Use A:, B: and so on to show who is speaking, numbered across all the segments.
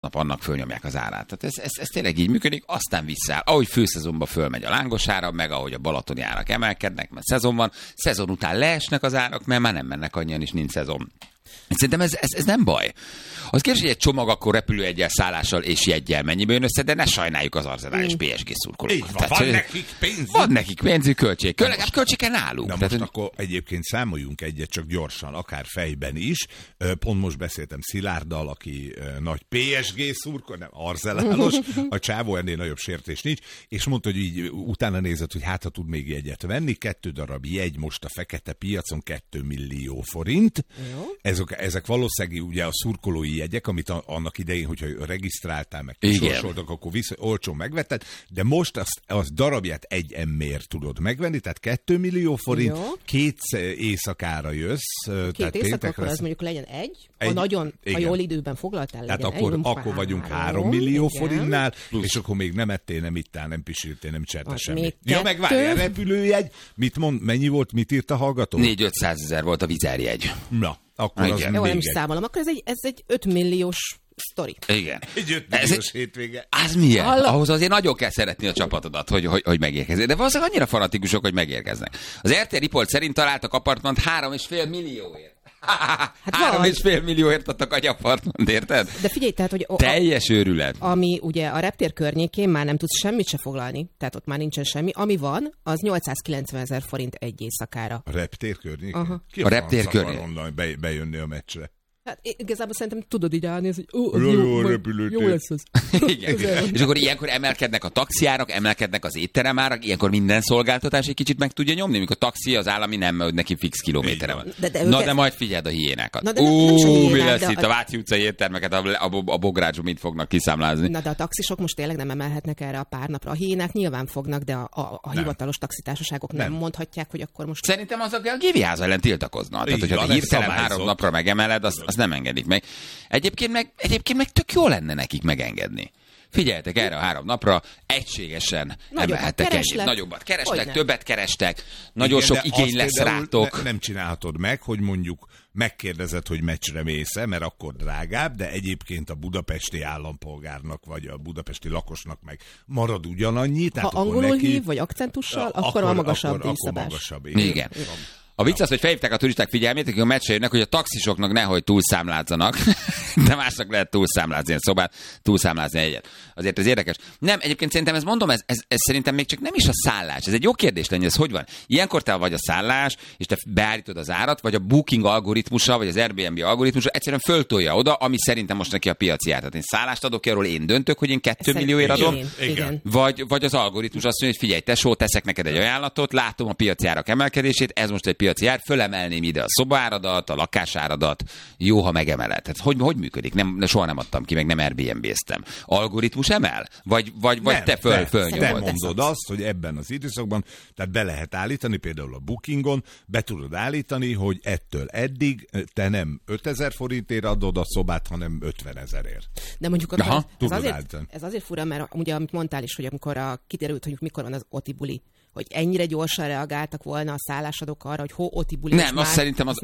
A: másnap annak fölnyomják az árát. Tehát ez tényleg így működik, aztán visszaáll. Ahogy főszezonban fölmegy a lángos ára, meg ahogy a balatoni árak emelkednek, mert szezon van, szezon után leesnek az árak, mert már nem mennek annyian, is nincs szezon. Szerintem ez nem baj. Az kérdés, hogy egy csomag akkor repülőjeggyel, szállással és jeggyel mennyibe jön össze, de ne sajnáljuk az Arsenal és PSG szurkolókat.
B: Van nekik pénzük.
A: Van nekik pénzük, költség. Költsége náluk.
B: Na most akkor egyébként számoljunk egyet csak gyorsan, akár fejben is. Pont most beszéltem Szilárddal, aki nagy PSG szurkoló, nem Arsenalos, a csávó ennél nagyobb sértés nincs, és mondta, hogy így utána nézett, hogy hát ha tud még jegyet venni, 2 darab jegy most a fekete piacon 2 millió forint. Ezek valószínűleg ugye a szurkolói jegyek, amit annak idején, hogyha regisztráltál, meg sorsoltak, akkor olcsón megvetted, de most azt darabját egy emmér tudod megvenni, tehát 2 millió forint, 2 éjszakára jössz.
C: 2 éjszakakor az mondjuk legyen ha jól időben foglaltál, legyen
B: tehát akkor vagyunk 3 millió forintnál, és akkor még nem ettél, nem ittál, nem pisiltél, nem cserte semmit. Ja, meg várj, repülőjegy, mennyi volt, mit írt a hallgató?
A: 400-500 ezer volt a vizerjegy.
B: Na, akkor az
C: jó, nem is számolom, akkor ez egy 5 milliós sztori.
A: Igen.
B: Egy 5 milliós hétvége.
A: Az milyen? Ahhoz azért nagyon kell szeretni a csapatodat, hogy megérkezzék. De valószínűleg annyira fanatikusok, hogy megérkeznek. Az RTL Report szerint találtak apartmant 3,5 millióért. Hát 3,5 millióért adtak egy apartmant, érted?
C: De figyelj, tehát, hogy
A: teljes őrület.
C: Ami ugye a reptér környékén már nem tudsz semmit se foglalni, tehát ott már nincsen semmi. Ami van, az 890 000 forint egy éjszakára.
B: A reptér környékén?
A: A reptér környékén.
B: Bejönni a meccsre.
C: Hát igazából szerintem tudod így állni, hogy
B: jó
C: lesz az.
A: Igen. És akkor ilyenkor emelkednek a taxiárak, emelkednek az étteremárak, ilyenkor minden szolgáltatás egy kicsit meg tudja nyomni, mikor a taxi az állami nem, mert neki fix kilométere van. De majd figyeld a hiénákat. Mi lesz itt? A Váci utcai éttermeket, a Bográcsú mit fognak kiszámlázni?
C: Na de a taxisok most tényleg nem emelhetnek erre a pár napra. A hiénák nyilván fognak, de a hivatalos taxitársaságok nem mondhatják, hogy akkor most...
A: Szerintem az a Géviháza ellen tiltakozna. Tehát, hogyha te hirtelen 3 napra megemeled, azt nem engedik meg. Egyébként meg tök jó lenne nekik megengedni. Figyeljetek, erre a 3 napra egységesen emelhettek ennyit. Nagyobbat kerestek, többet kerestek, nagyon sok igény lesz rátok.
B: Nem csinálhatod meg, hogy mondjuk megkérdezed, hogy meccsre mész-e, mert akkor drágább, de egyébként a budapesti állampolgárnak, vagy a budapesti lakosnak meg marad ugyanannyi.
C: Ha angolul hív, vagy akcentussal, akkor a magasabb díjszabás.
A: Igen. A vicc az, hogy felhívták a turisták figyelmét, akik a meccsre jönnek, hogy a taxisoknak nehogy túlszámlázzanak, de másnak lehet túlszámlázni egy szobát, túlszámlázni egyet. Azért ez érdekes. Nem, egyébként szerintem ez szerintem még csak nem is a szállás. Ez egy jó kérdés lenne, ez hogy van? Ilyenkor te vagy a szállás, és te beállítod az árat, vagy a Booking algoritmusa, vagy az Airbnb algoritmusa egyszerűen föltolja oda, ami szerintem most neki a piaci ár. Tehát én szállást adok ki, arról én döntök, hogy én 2 millióért adom.
C: Igen.
A: Vagy az algoritmus azt mondja, hogy figyelj, tesó, teszek neked egy ajánlatot, látom a piaci árak emelkedését, ez most egy piaci ár, fölemelném ide a szobáradat, a lakásáradat, jó, ha megemeled. Tehát hogy működik? Soha nem adtam ki, meg nem Airbnb-ztem. Algoritmus emel? Vagy nem, te fölnyomod?
B: Te mondod azt, hogy ebben az időszakban, tehát be lehet állítani, például a Bookingon, be tudod állítani, hogy ettől eddig te nem 5000 forintért adod a szobát, hanem 50 000-ért.
C: De mondjuk ez azért fura, mert ugye, amit mondtál is, hogy amikor kiderült, hogy mikor van az OTI buli, hogy ennyire gyorsan reagáltak volna a szállásadók arra, hogy OTI buli.
A: Nem, azt szerintem az...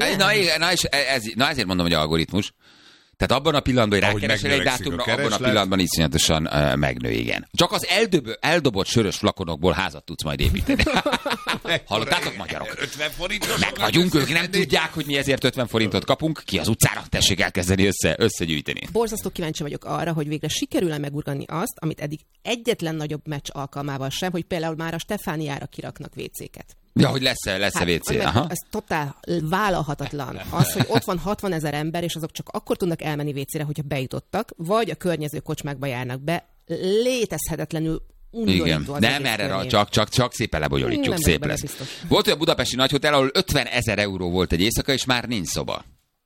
A: Na ezért mondom, hogy algoritmus. Tehát abban a pillanatban, hogy rákeresel egy dátumra, abban a pillanatban iszonyatosan megnő, igen. Csak az eldobott sörös flakonokból házat tudsz majd építeni. Hallottátok, magyarok?
B: 50 forintos.
A: Meg vagyunk, ők nem tudják, hogy mi ezért 50 forintot kapunk. Ki az utcára? Tessék elkezdeni összegyűjteni.
C: Borzasztó kíváncsi vagyok arra, hogy végre sikerül-e megurgani azt, amit eddig egyetlen nagyobb meccs alkalmával sem, hogy például már a Stefániára kiraknak WC-ket.
A: Ja, hogy lesz-e WC.
C: Ez totál vállalhatatlan. Az, hogy ott van 60 000 ember, és azok csak akkor tudnak elmenni WC-re, hogyha bejutottak, vagy a környező kocsmákba járnak be. Létezhetetlenül undorító.
A: Igen, nem erre, csak szépen lebonyolítjuk, szép lesz. Biztos. Volt olyan budapesti nagyhotel, ahol 50 000 euró volt egy éjszaka, és már nincs szoba.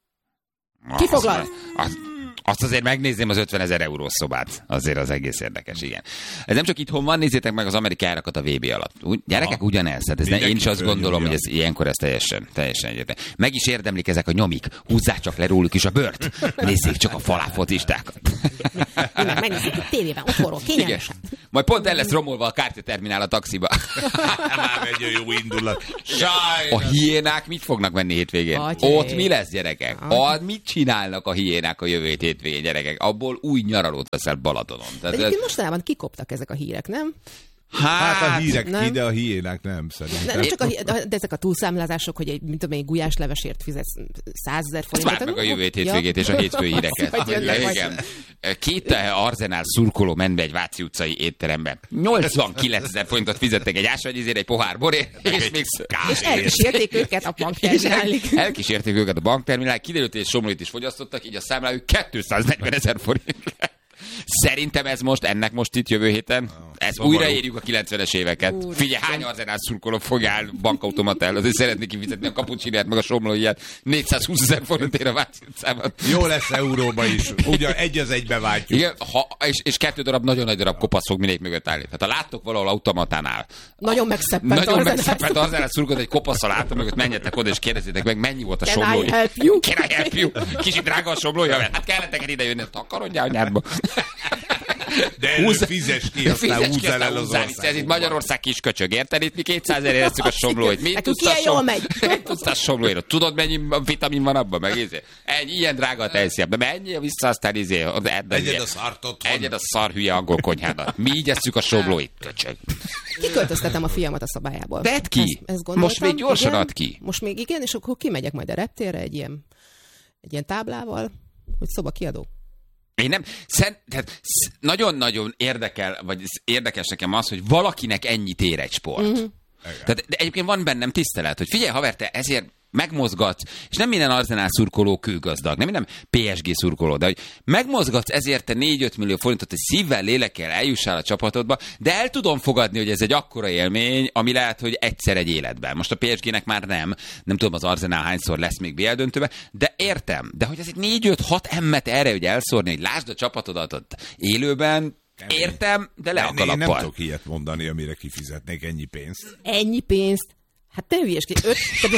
C: Ki foglal?
A: Azt azért megnézném az 50 000 eurós szobát. Azért az egész érdekes, igen. Ez nem csak itthon van, nézzétek meg az amerikai árakat a VB alatt. Gyerekek ugyanez. Hát én is azt gondolom, hogy ilyenkor ez teljesen egyértelmű. Meg is érdemlik ezek a nyomik. Húzzák csak le róluk is a bört. Nézzék csak a falafotlistákat.
C: Megnézzük a tévében, otthonról, kényelmesen.
A: Majd pont el lesz romolva a kártyaterminál a taxiba.
B: Már egy jó indulat.
A: A hiénák mit fognak venni hétvégén?
C: Atyai.
A: Ott mi lesz, gyerekek? Mit csinálnak a hiénák a jövő hétvégén, gyerekek? Abból új nyaralót veszel Balatonon.
C: De egyébként mostanában kikoptak ezek a hírek, nem?
B: Hát a hírek
C: nem.
B: ide, a hiénák nem szerintem.
C: Nem csak de ezek a túlszámlázások, hogy egy, mint tudom én, gulyáslevesért fizetsz 100 000 forintot.
A: Várd meg a jövő hétvégét és a hétfő híreket.
C: Majd jönnek majd.
A: Igen. 2 Arzenál szurkoló ment be egy Váci utcai étterembe. 89 000 forintot fizettek egy ásványvízért, egy pohár borért, és még
C: És elkísérték őket a bankterminálig.
A: Elkísérték őket a bankterminálig, kiderült, hogy egy somlóit is fogyasztottak, így a számlájuk 240 000 forint. Szerintem ennek most itt jövő héten, újraérjük a 90-es éveket. Figyelj, hány Arzenál szurkoló fogjál bankautomatál, azért szeretnék kifizetni a kapucsinát, meg a somlóiját 420 000 forintért a Váci utcában.
B: Jó lesz euróba is, ugye egy az egybe váltjuk.
A: Igen, és 2 darab, nagyon nagy darab kopasz fog mindegyik mögött állni. Tehát ha láttok valahol automatánál,
C: Nagyon megszeppent
A: Arzenál szurkolót egy kopaszsal álltam mögött, menjetek oda és kérdezzétek meg, mennyi volt a
C: Can
A: somlói.
C: I help you?
A: Can I help you? Kicsit drága a somlója, hát kellett neked ide jönni, takarodjál anyádba.
B: De előbb fizes ki, aztán húzzál el az országba.
A: Ez itt Magyarország kis köcsög, érted? Itt mi 200 000 éreztük a somlóit. Mit tudsz a somlóiról? Tudod, mennyi vitamin van abban? Meg ennyi, ilyen drága a tejszél. De menjél vissza, aztán
B: Egyed a szart otthon.
A: Egyed a szar hülye angol konyhádat. Mi így esszük a somlóit, köcsög.
C: Kiköltöztetem a fiamat a szobájából.
A: Vedd ki!
C: Ezt
A: most még gyorsan
C: igen,
A: add ki.
C: Most még igen, és akkor kimegyek majd a reptérre egy ilyen táblával, hogy szoba kiadó.
A: Én nem, nagyon-nagyon érdekel, vagy érdekes nekem az, hogy valakinek ennyit ér egy sport. Mm-hmm. Tehát, de egyébként van bennem tisztelet, hogy figyelj, haver, te ezért megmozgatsz, és nem minden Arzenál szurkoló kőgazdag, nem minden PSG szurkoló, de hogy megmozgatsz ezért te 4-5 millió forintot, hogy szívvel, lélekkel eljussál a csapatodba, de el tudom fogadni, hogy ez egy akkora élmény, ami lehet, hogy egyszer egy életben. Most a PSG-nek már nem tudom az Arzenál hányszor lesz még BL döntőbe, de értem, de hogy ez egy 4-5-6 emmet erre, hogy elszórni, hogy lásd a csapatodat ott élőben, értem, de le a kalappal.
B: Én nem tudok ilyet mondani, amire kifizetnék ennyi pénzt.
C: Ennyi pénzt? Hát te hülyeskedj.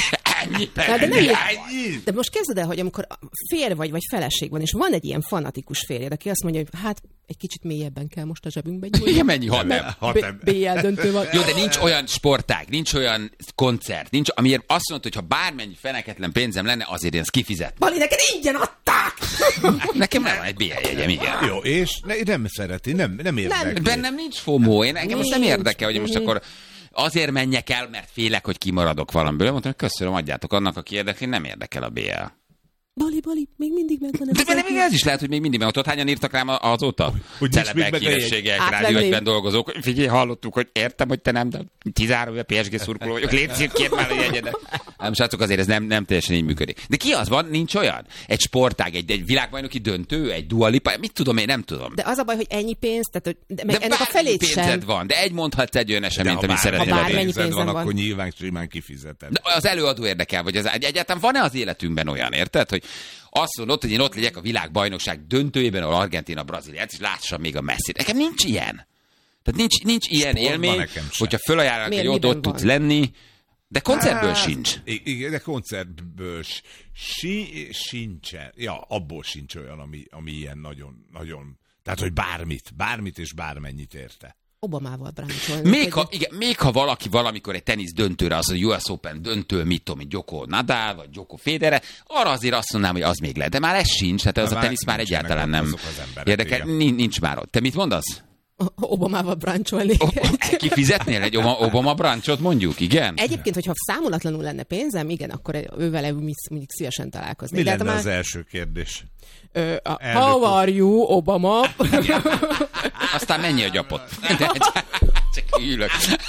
C: De most kezded el, hogy amikor férj vagy feleség van, és van egy ilyen fanatikus férjed, aki azt mondja, hogy hát egy kicsit mélyebben kell most a zsebünkbe nyúlni.
A: Igen, mennyi? 6
C: nem. BL döntő van.
A: Jó, de nincs olyan sportág, nincs olyan koncert, nincs, amiért azt mondod, hogy ha bármennyi feneketlen pénzem lenne, azért én ezt kifizet.
C: Bali, neked ingyen adták!
A: Nekem nem van egy BL jegyem, igen.
B: Jó, és nem szereti, nem érdekli.
A: Bennem nincs FOMO, engem most nem érdekel, hogy most akkor azért menjek el, mert félek, hogy kimaradok valamiből. Mondtam, hogy köszönöm, adjátok annak, aki érdekli, nem érdekel a BL.
C: Bali, még mindig megvan ez.
A: De még ez is lehet, hogy még mindig megvan. Tudod, hányan írtak rám azóta? Celebek, hírességek, Rádió 5-ben dolgozók. Figyelj, hallottuk, hogy értem, hogy te nem, de 13 éve PSG szurkoló vagyok. Légy szív, kérd már, hogy egyedet. Nem, srácok, azért ez nem teljesen így működik. De ki az van? Nincs olyan? Egy sportág, egy világbajnoki döntő, egy Dua Lipa, mit tudom én, nem tudom.
C: De az a baj, hogy ennyi pénzt, tehát de ennek a felét
A: pénzed
C: sem.
A: van, de mondhatsz egy olyan eseményt, amit szeretnél.
C: Ha bármennyi pénzed van,
B: akkor nyilván kifizeted.
A: De az előadó érdekel, vagy egyáltalán van-e az életünkben olyan, érted, hogy azt mondod, hogy én ott legyek a világbajnokság döntőjében, ahol Argentína, Brazília, és lássam még a Messit. Nekem nincs ilyen. Tehát nincs ilyen élmény, hogyha fölajánlnak, hogy ott tudsz lenni, de koncertből sincs.
B: Igen, de koncertből sincsen. Ja, abból sincs olyan, ami ilyen nagyon. Tehát, hogy bármit és bármennyit érte.
C: Obamával bráncsolni.
A: Még ha valaki valamikor egy tenisz döntőre, az a US Open döntő, mit tudom, Djoko Nadal, vagy Djoko Federer, arra azért azt mondanám, hogy az még lehet. De már ez sincs, hát az a tenisz már egyáltalán nem érdekel. Nincs már ott. Te mit mondasz?
C: Obamával brancsolni.
A: Kifizetnél egy Obama brancsot, mondjuk, igen?
C: Egyébként, hogyha számolatlanul lenne pénzem, igen, akkor ővele mondjuk szívesen találkozni.
B: Mi lenne az első kérdés?
C: How are you, Obama?
A: Aztán mennyi a gyapot? Csak ülök.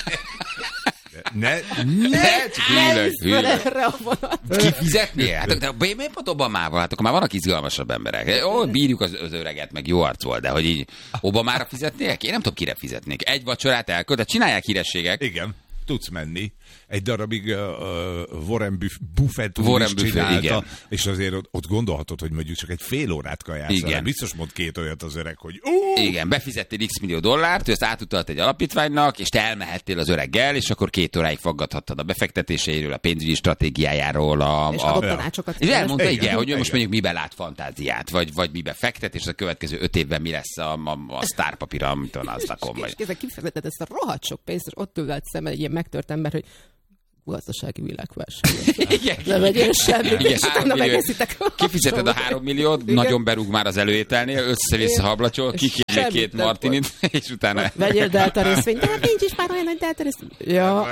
B: Ne
A: Kifizetnél? Hát, de miért pont Obamával? Hát akkor már vannak izgalmasabb emberek. Ó, bírjuk az öreget, meg jó arc volt, de hogy így Obamára fizetnék? Én nem tudom, kire fizetnék. Egy vacsorát elkölt, de csinálják hírességek.
B: Igen. tudsz menni. Egy darabig Warren Buffett is csinálta,
A: igen.
B: és azért ott gondolhatod, hogy mondjuk csak egy fél órát kajálsz. Biztos mond két olyat az öreg, hogy
A: Igen, befizettél X millió dollárt, ő ezt átutalt egy alapítványnak, és te elmehettél az öreggel, és akkor 2 óráig faggathattad a befektetéseiről, a pénzügyi stratégiájáról.
C: És adott tanácsokat.
A: És elmondta, igen, hogy ő most mondjuk miben lát fantáziát, vagy miben fektet, és a következő 5 évben mi lesz a sztárpapíra, amit a Nasdaqon vagy.
C: És kifejezetten ezt a rohadt sok pénzt, és ott ül veled szemben egy ilyen megtört ember, hogy gazdasági világválság. Nem vegyél semmit, és utána megészitek.
A: Kifizeted a 3 milliót, nagyon berúg már az előételnél, össze-vissza hablacsol, kikérjél 2 martinit, és utána...
C: Vegyél delta részvényt, de nincs is már olyan, hogy delta részvény. Ja.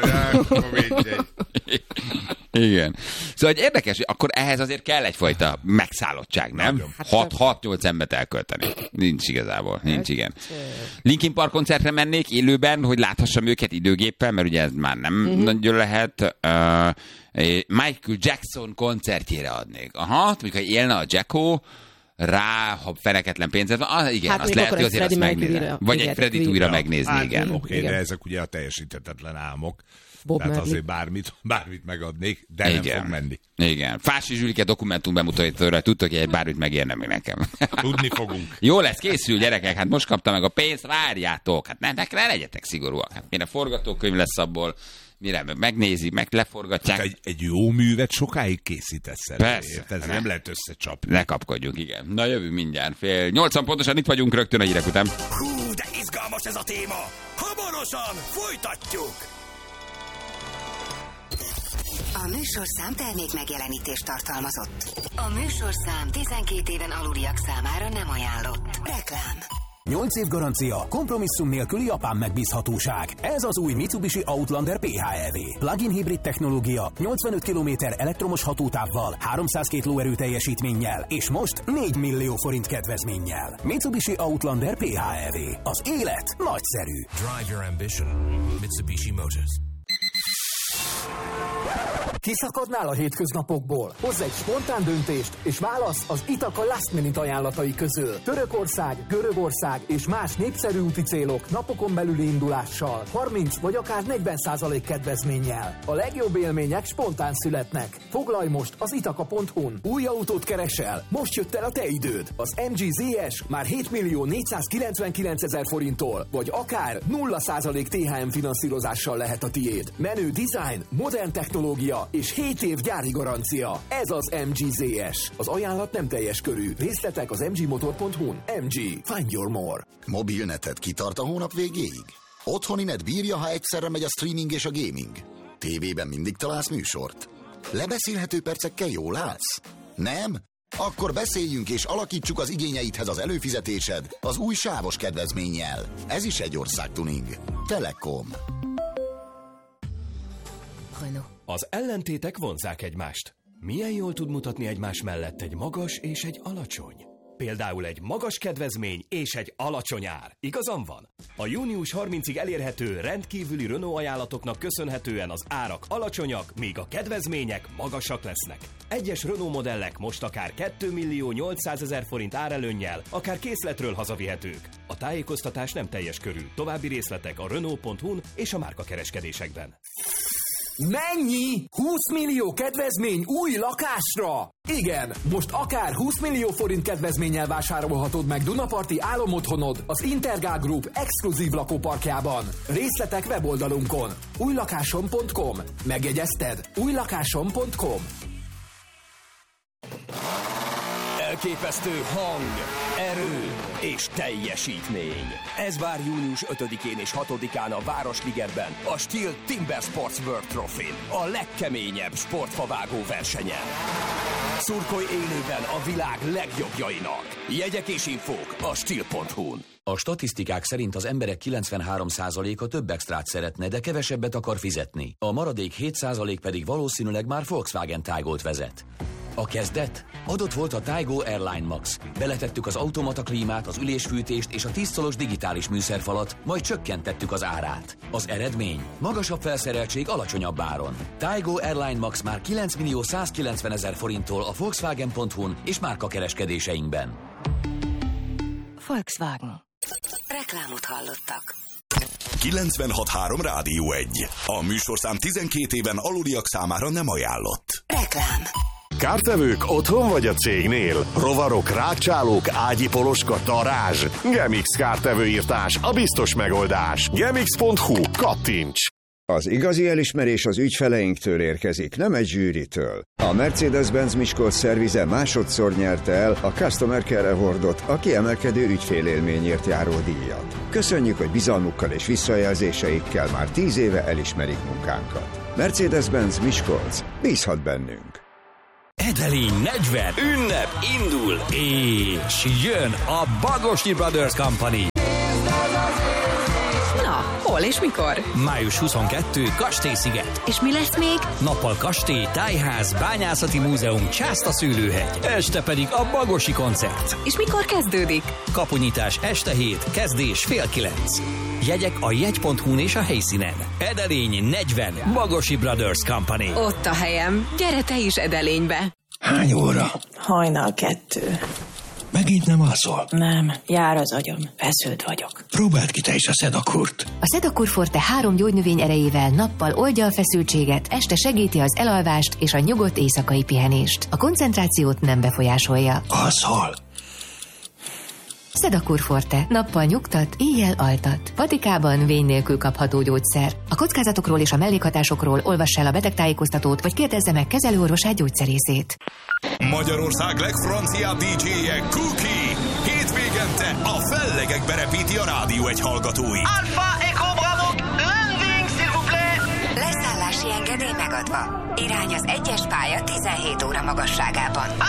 A: Igen. Szóval érdekes, hogy akkor ehhez azért kell egyfajta megszállottság, nem? 6-8 embert elkölteni. Nincs igazából, nincs, igen. Linkin Park koncertre mennék élőben, hogy láthassam őket időgéppel, mert ugye ez már nem nagyon lehet. Michael Jackson koncertjére adnék. Aha, mondjuk, ha élne a Jacko, rá, ha feneketlen pénzed van, igen, azt lehet, hogy azért azt megnézni. Vagy egy Freddit újra megnézni, igen.
B: Oké, de ezek ugye a teljesíthetetlen álmok. Tehát azért bármit megadnék, de nem fog menni.
A: Igen. Fási Zsülike dokumentum bemutatóra tudtok, hogy egy bármit megérne még nekem.
B: Tudni fogunk.
A: Jó lesz, készül, gyerekek, hát most kaptam meg a pénzt, várjátok. Hát ne legyetek szigorúak. Hát mire forgatókönyv lesz abból, mire megnézik, meg leforgatják.
B: Hát egy jó művet sokáig készítesz el.
A: Persze.
B: Ez nem lehet összecsapni.
A: Ne kapkodjunk, igen. Na jövünk mindjárt. 7:80 pontosan itt vagyunk rögtön a hírek után.
D: Hú, de izgalmas ez a téma. Hamarosan folytatjuk.
E: A műsorszám termék megjelenítést tartalmazott. A műsorszám 12 éven aluliak számára nem ajánlott. Reklám.
D: 8 év garancia, kompromisszum nélküli japán megbízhatóság. Ez az új Mitsubishi Outlander PHEV. Plug-in hibrid technológia, 85 km elektromos hatótávval, 302 lóerő teljesítménnyel, és most 4 millió forint kedvezménnyel. Mitsubishi Outlander PHEV. Az élet nagyszerű.
F: Drive your ambition. Mitsubishi Motors.
G: Kiszakadnál a hétköznapokból? Hozz egy spontán döntést, és válasz az Itaka Last Minute ajánlatai közül. Törökország, Görögország és más népszerű úti célok napokon belüli indulással, 30 vagy akár 40% kedvezménnyel. A legjobb élmények spontán születnek. Foglalj most az itaka.hu-n. Új autót keresel? Most jött el a te időd. Az MG ZS már 7.499.000 forinttól, vagy akár 0% THM finanszírozással lehet a tiéd. Menő design, modern technológia és 7 év gyári garancia. Ez az MG ZS. Az ajánlat nem teljes körű. Részletek az mgmotor.hu-n. MG. Find your more.
H: Mobilneted kitart a hónap végéig? Otthoni net bírja, ha egyszerre megy a streaming és a gaming? Tévében mindig találsz műsort? Lebeszélhető percekkel jól állsz? Nem? Akkor beszéljünk és alakítsuk az igényeidhez az előfizetésed az új sávos kedvezménnyel. Ez is egy országtuning. Telekom.
F: Az ellentétek vonzzák egymást. Milyen jól tud mutatni egymás mellett egy magas és egy alacsony? Például egy magas kedvezmény és egy alacsony ár. Igazam van? A június 30-ig elérhető rendkívüli Renault ajánlatoknak köszönhetően az árak alacsonyak, míg a kedvezmények magasak lesznek. Egyes Renault modellek most akár 2.800.000 forint árelőnnyel, akár készletről hazavihetők. A tájékoztatás nem teljes körű. További részletek a Renault.hu-n és a márkakereskedésekben.
G: Mennyi? 20 millió kedvezmény új lakásra? Igen, most akár 20 millió forint kedvezménnyel vásárolhatod meg Dunaparti álomotthonod az Intergál Group exkluzív lakóparkjában. Részletek weboldalunkon. újlakásom.com. Megjegyezted? újlakásom.com.
D: Elképesztő hang, erő és teljesítmény. Ez vár június 5-én és 6-án a Városligetben, a Steel Timber Sports World Trophy-n, a legkeményebb sportfavágó versenyen. Szurkolj élőben a világ legjobbjainak. Jegyek és infók a Steel.hu-n.
I: A statisztikák szerint az emberek 93%-a több extrát szeretne, de kevesebbet akar fizetni. A maradék 7% pedig valószínűleg már Volkswagen Taygolt vezet. A kezdet? Adott volt a Taygo Airline Max. Beletettük az automata klímát, az ülésfűtést és a 10 szolos digitális műszerfalat, majd csökkentettük az árát. Az eredmény? Magasabb felszereltség alacsonyabb áron. Taygo Airline Max már 9.190.000 forinttól a Volkswagen.hu-n és márkakereskedéseinkben.
E: Volkswagen. Reklámot hallottak.
J: 96.3 Rádió 1. A műsorszám 12 éven aluliak számára nem ajánlott.
E: Reklám.
K: Kártevők otthon vagy a cégnél? Rovarok, rágcsálók, ágyi poloska, darázs. Gemix kártevőírtás, a biztos megoldás. Gemix.hu, kattints!
L: Az igazi elismerés az ügyfeleinktől érkezik, nem egy zsűritől. A Mercedes-Benz Miskolc szervize másodszor nyerte el a Customer Care Awardot, a kiemelkedő ügyfélélményért járó díjat. Köszönjük, hogy bizalmukkal és visszajelzéseikkel már 10 éve elismerik munkánkat. Mercedes-Benz Miskolc, bízhat bennünk!
M: Edelény 40 ünnep indul, és jön a Bagosnyi Brothers Company.
N: Hol és mikor?
M: Május 22, Kastélysziget.
N: És mi lesz még?
M: Nappal kastély, tájház, bányászati múzeum, Császta szőlőhegy. Este pedig a Bagosi koncert.
N: És mikor kezdődik?
M: Kapunyitás este 7, kezdés fél 9. Jegyek a jegy.hu-n és a helyszínen. Edelény 40, Bagosi Brothers Company.
N: Ott a helyem. Gyere te is Edelénybe.
O: Hány óra?
P: 1:30.
O: Megint nem alszol?
P: Nem, jár az agyam, feszült vagyok.
O: Próbáld ki te is a Szedakurt.
Q: A Szedakurt Forte 3 gyógynövény erejével nappal oldja a feszültséget, este segíti az elalvást és a nyugodt éjszakai pihenést. A koncentrációt nem befolyásolja.
O: Alszol?
Q: Szedakurt Forte. Nappal nyugtat, éjjel altat. Patikában vény nélkül kapható gyógyszer. A kockázatokról és a mellékhatásokról olvass el a betegtájékoztatót, vagy kérdezze meg kezelőorvosát, gyógyszerészét.
J: Magyarország legfranciább DJ-je Cookie. Hétvégente a fellegekbe repíti a Rádió 1 hallgatóit.
R: Alpha Echo Bravo, landing, s'il vous plaît!
E: Leszállási engedély megadva. Irány az 1-es pálya 17 óra magasságában.